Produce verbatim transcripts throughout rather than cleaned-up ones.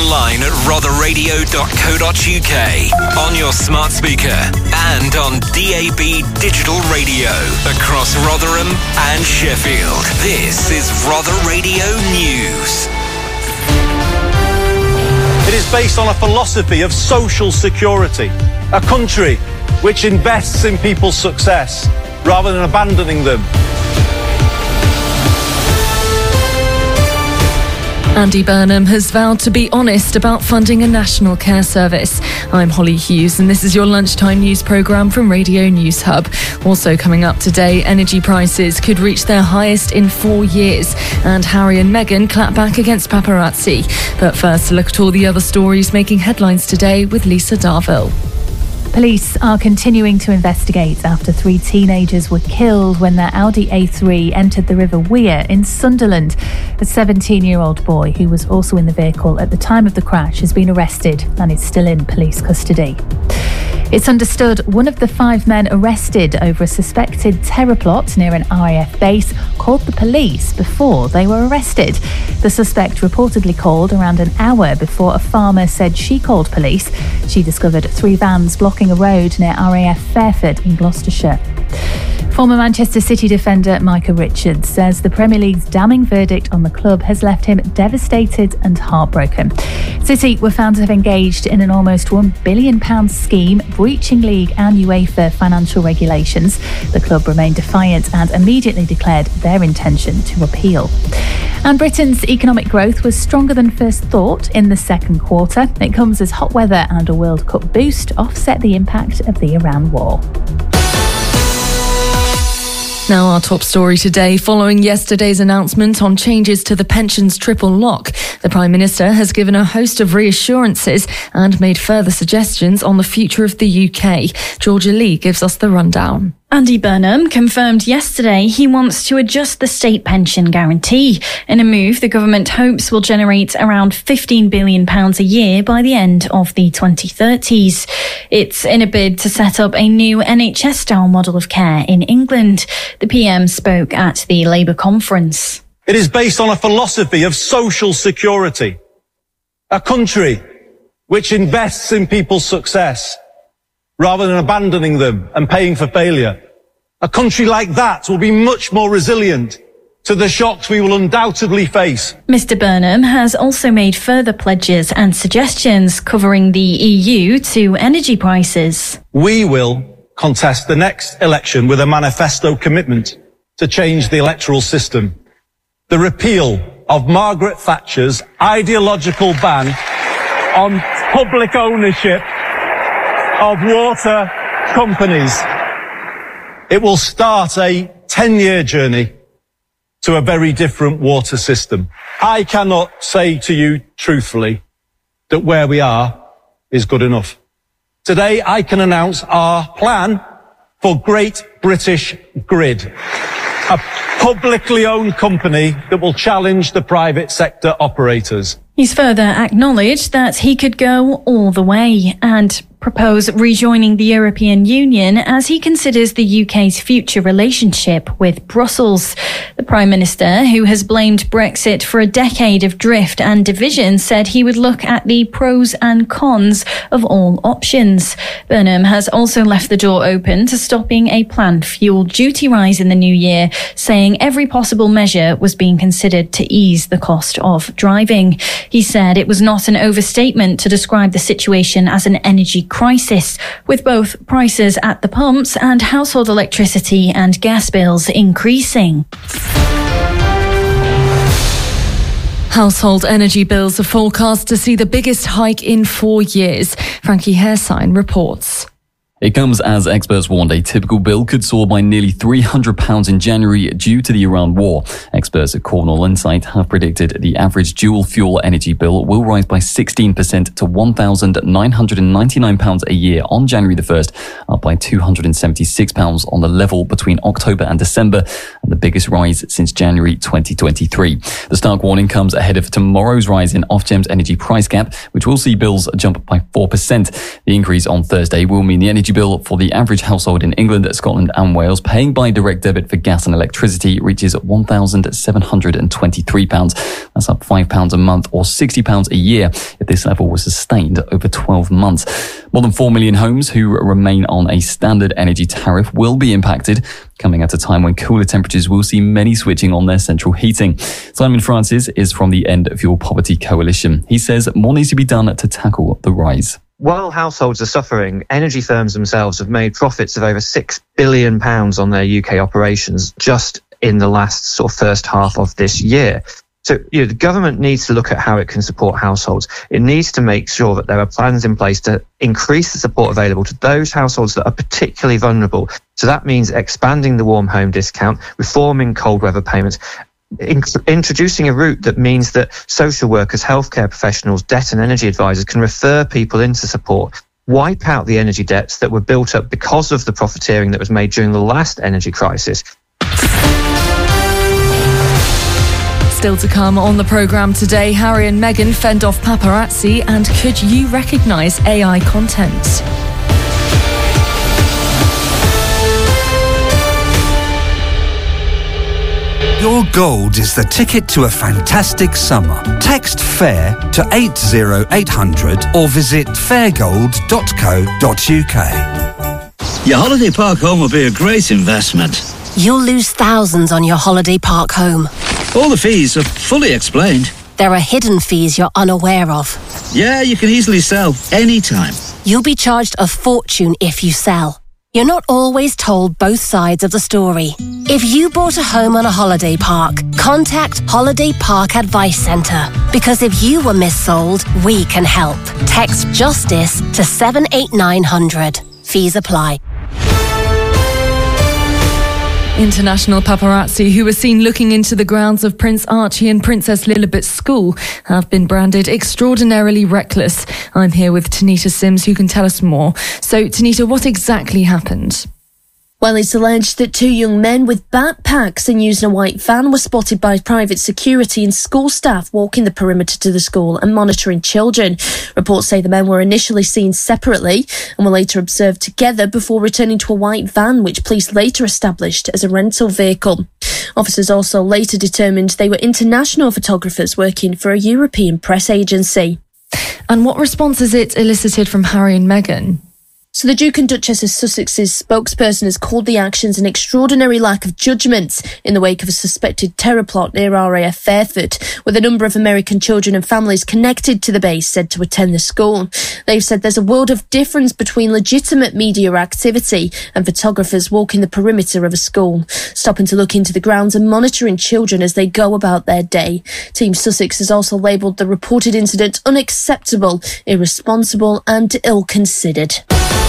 online at rother radio dot co dot uk, on your smart speaker, and on D A B digital radio across Rotherham and Sheffield. This is Rother Radio News. It is based on a philosophy of social security, a country which invests in people's success rather than abandoning them. Andy Burnham has vowed to be honest about funding a national care service. I'm Holly Hughes and this is your lunchtime news programme from Radio News Hub. Also coming up today, energy prices could reach their highest in four years and Harry and Meghan clap back against paparazzi. But first, a look at all the other stories making headlines today with Lisa Darville. Police are continuing to investigate after three teenagers were killed when their Audi A three entered the River Wear in Sunderland. A seventeen-year-old boy who was also in the vehicle at the time of the crash has been arrested and is still in police custody. It's understood one of the five men arrested over a suspected terror plot near an R A F base called the police before they were arrested. The suspect reportedly called around an hour before a farmer said she called police. She discovered three vans blocking a road near R A F Fairford in Gloucestershire. Former Manchester City defender Micah Richards says the Premier League's damning verdict on the club has left him devastated and heartbroken. City were found to have engaged in an almost one billion pounds scheme, breaching league and UEFA financial regulations. The club remained defiant and immediately declared their intention to appeal. And Britain's economic growth was stronger than first thought in the second quarter. It comes as hot weather and a World Cup boost offset the impact of the Iran war. Now our top story today, following yesterday's announcement on changes to the pensions triple lock. The Prime Minister has given a host of reassurances and made further suggestions on the future of the U K. Georgia Lee gives us the rundown. Andy Burnham confirmed yesterday he wants to adjust the state pension guarantee in a move the government hopes will generate around fifteen billion pounds a year by the end of the twenty thirties. It's in a bid to set up a new N H S-style model of care in England. The P M spoke at the Labour conference. It is based on a philosophy of social security, a country which invests in people's success rather than abandoning them and paying for failure. A country like that will be much more resilient to the shocks we will undoubtedly face. Mister Burnham has also made further pledges and suggestions covering the E U to energy prices. We will contest the next election with a manifesto commitment to change the electoral system. The repeal of Margaret Thatcher's ideological ban on public ownership of water companies. It will start a ten-year journey to a very different water system. I cannot say to you truthfully that where we are is good enough. Today I can announce our plan for Great British Grid, a publicly owned company that will challenge the private sector operators. He's further acknowledged that he could go all the way and propose rejoining the European Union as he considers the U K's future relationship with Brussels. The Prime Minister, who has blamed Brexit for a decade of drift and division, said he would look at the pros and cons of all options. Burnham has also left the door open to stopping a planned fuel duty rise in the new year, saying every possible measure was being considered to ease the cost of driving. He said it was not an overstatement to describe the situation as an energy crisis, with both prices at the pumps and household electricity and gas bills increasing. Household energy bills are forecast to see the biggest hike in four years. Frankie Hairsign reports. It comes as experts warned a typical bill could soar by nearly three hundred pounds in January due to the Iran war. Experts at Cornwall Insight have predicted the average dual-fuel energy bill will rise by sixteen percent to one thousand nine hundred ninety-nine pounds a year on January the first, up by two hundred seventy-six pounds on the level between October and December, and the biggest rise since January twenty twenty-three. The stark warning comes ahead of tomorrow's rise in Ofgem's energy price cap, which will see bills jump by four percent. The increase on Thursday will mean the energy energy bill for the average household in England, Scotland and Wales paying by direct debit for gas and electricity reaches one thousand seven hundred twenty-three pounds. That's up five pounds a month or sixty pounds a year if this level was sustained over twelve months. More than four million homes who remain on a standard energy tariff will be impacted, coming at a time when cooler temperatures will see many switching on their central heating. Simon Francis is from the End Fuel Poverty Coalition. He says more needs to be done to tackle the rise. While households are suffering, energy firms themselves have made profits of over six billion pounds on their U K operations just in the last sort of first half of this year. So, you know, the government needs to look at how it can support households. It needs to make sure that there are plans in place to increase the support available to those households that are particularly vulnerable. So that means expanding the warm home discount, reforming cold weather payments, in- introducing a route that means that social workers, healthcare professionals, debt and energy advisors can refer people into support, wipe out the energy debts that were built up because of the profiteering that was made during the last energy crisis. Still to come on the programme today, Harry and Meghan fend off paparazzi, and could you recognise A I content? Your gold is the ticket to a fantastic summer. Text FAIR to eight zero eight hundred or visit fairgold dot co dot uk. Your holiday park home will be a great investment. You'll lose thousands on your holiday park home. All the fees are fully explained. There are hidden fees you're unaware of. Yeah, you can easily sell anytime. You'll be charged a fortune if you sell. You're not always told both sides of the story. If you bought a home on a holiday park, contact Holiday Park Advice Centre. Because if you were missold, we can help. Text JUSTICE to seven eight nine hundred. Fees apply. International paparazzi who were seen looking into the grounds of Prince Archie and Princess Lilibet's school have been branded extraordinarily reckless. I'm here with Tanita Sims, who can tell us more. So, Tanita, what exactly happened? Well, it's alleged that two young men with backpacks and using a white van were spotted by private security and school staff walking the perimeter to the school and monitoring children. Reports say the men were initially seen separately and were later observed together before returning to a white van, which police later established as a rental vehicle. Officers also later determined they were international photographers working for a European press agency. And what response has it elicited from Harry and Meghan? So the Duke and Duchess of Sussex's spokesperson has called the actions an extraordinary lack of judgment in the wake of a suspected terror plot near R A F Fairford, with a number of American children and families connected to the base said to attend the school. They've said there's a world of difference between legitimate media activity and photographers walking the perimeter of a school, stopping to look into the grounds and monitoring children as they go about their day. Team Sussex has also labelled the reported incident unacceptable, irresponsible and ill-considered.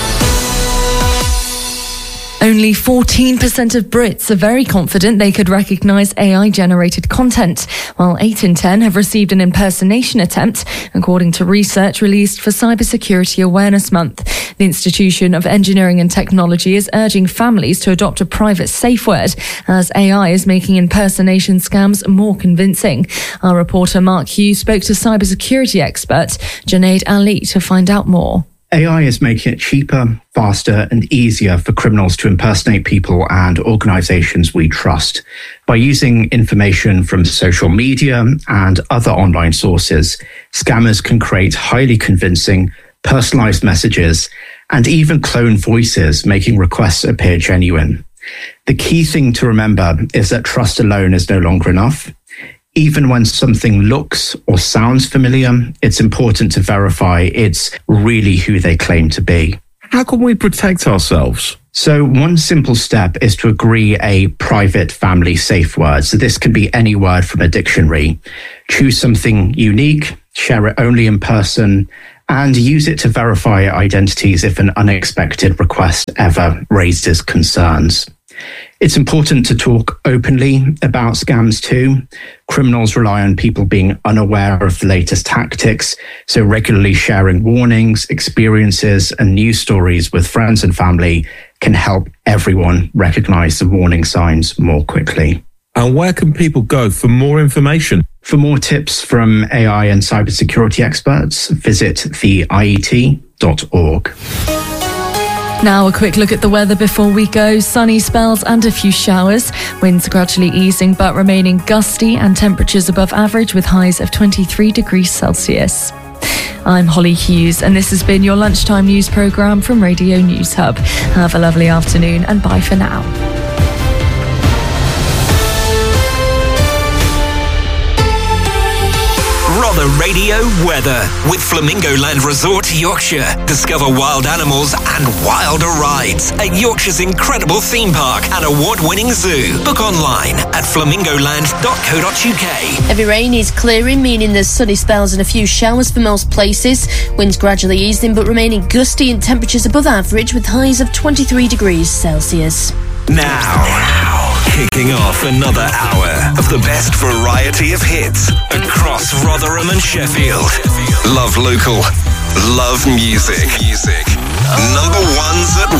Only fourteen percent of Brits are very confident they could recognise A I-generated content, while eight in ten have received an impersonation attempt, according to research released for Cybersecurity Awareness Month. The Institution of Engineering and Technology is urging families to adopt a private safe word, as A I is making impersonation scams more convincing. Our reporter Mark Hughes spoke to cybersecurity expert Junaid Ali to find out more. A I is making it cheaper, faster and easier for criminals to impersonate people and organizations we trust. By using information from social media and other online sources, scammers can create highly convincing, personalized messages and even clone voices, making requests appear genuine. The key thing to remember is that trust alone is no longer enough. Even when something looks or sounds familiar, it's important to verify it's really who they claim to be. How can we protect ourselves? So one simple step is to agree a private family safe word. So this can be any word from a dictionary. Choose something unique, share it only in person, and use it to verify identities if an unexpected request ever raises concerns. It's important to talk openly about scams too. Criminals rely on people being unaware of the latest tactics, so regularly sharing warnings, experiences, and news stories with friends and family can help everyone recognize the warning signs more quickly. And where can people go for more information? For more tips from A I and cybersecurity experts, visit the I E T dot org. Now a quick look at the weather before we go. Sunny spells and a few showers. Winds gradually easing but remaining gusty, and temperatures above average with highs of twenty-three degrees Celsius. I'm Holly Hughes, and this has been your lunchtime news programme from Radio News Hub. Have a lovely afternoon, and bye for now. Rother Radio weather with Flamingo Land Resort, Yorkshire. Discover wild animals and wilder rides at Yorkshire's incredible theme park and award-winning zoo. Book online at flamingoland dot co dot uk. Heavy rain is clearing, meaning there's sunny spells and a few showers for most places. Winds gradually easing but remaining gusty, and temperatures above average with highs of twenty-three degrees Celsius. Now, now, kicking off another hour of the best variety of hits across Rotherham and Sheffield. Love local, love music. Music. Number ones at